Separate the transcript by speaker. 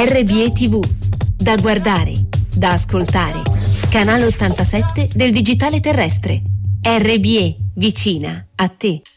Speaker 1: RBE TV, da guardare, da ascoltare. Canale 87 del digitale terrestre. RBE, vicina a te.